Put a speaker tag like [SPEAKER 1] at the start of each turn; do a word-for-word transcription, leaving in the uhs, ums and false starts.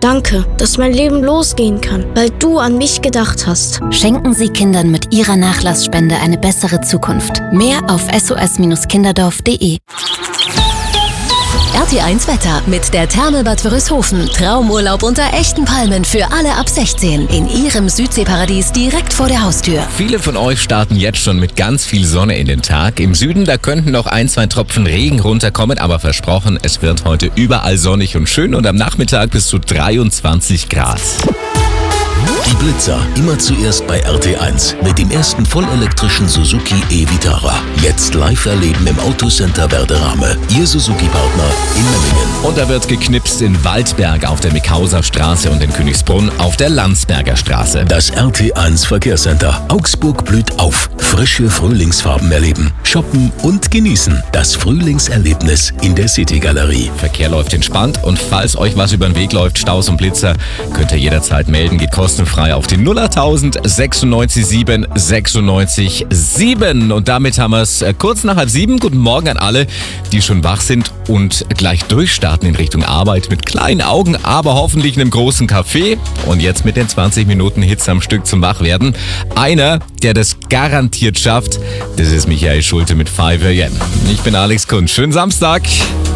[SPEAKER 1] Danke, dass mein Leben losgehen kann, weil du an mich gedacht hast.
[SPEAKER 2] Schenken Sie Kindern mit Ihrer Nachlassspende eine bessere Zukunft. Mehr auf s o s kinderdorf punkt de.
[SPEAKER 3] R T eins Wetter mit der Therme-Bad Wörishofen. Traumurlaub unter echten Palmen für alle ab sechzehn. In Ihrem Südseeparadies direkt vor der Haustür.
[SPEAKER 4] Viele von euch starten jetzt schon mit ganz viel Sonne in den Tag. Im Süden, da könnten noch ein, zwei Tropfen Regen runterkommen, aber versprochen, es wird heute überall sonnig und schön und am Nachmittag bis zu dreiundzwanzig Grad.
[SPEAKER 5] Die Blitzer, immer zuerst bei R T eins mit dem ersten vollelektrischen Suzuki e-Vitara. Jetzt live erleben im Autocenter Werderame. Ihr Suzuki-Partner in Memmingen.
[SPEAKER 4] Und da wird geknipst in Waldberg auf der Mikauser Straße und in Königsbrunn auf der Landsberger Straße.
[SPEAKER 5] Das R T eins Verkehrscenter. Augsburg blüht auf. Frische Frühlingsfarben erleben, shoppen und genießen. Das Frühlingserlebnis in der City-Galerie.
[SPEAKER 4] Verkehr läuft entspannt und falls euch was über den Weg läuft, Staus und Blitzer, könnt ihr jederzeit melden. Geht kostenfrei auf die null tausend sechsundneunzig sieben sechsundneunzig sieben. Und damit haben wir es kurz nach halb sieben. Guten Morgen an alle, die schon wach sind und gleich durchstarten in Richtung Arbeit mit kleinen Augen, aber hoffentlich einem großen Kaffee. Und jetzt mit den zwanzig Minuten Hits am Stück zum Wachwerden. Einer, der das garantiert schafft, das ist Michael Schulte mit fünf a m. Ich bin Alex Kunz. Schönen Samstag.